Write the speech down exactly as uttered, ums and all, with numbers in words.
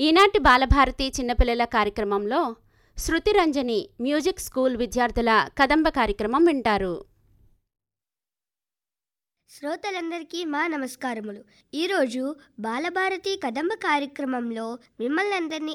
ఈనాటి బాలభారతి చిన్నపిల్లల కార్యక్రమంలో శృతిరంజని మ్యూజిక్ స్కూల్ విద్యార్థుల కదంబ కార్యక్రమం వింటారు. శ్రోతలందరికీ మా నమస్కారములు. ఈరోజు బాలభారతి కదంబ కార్యక్రమంలో మిమ్మల్ని అందరినీ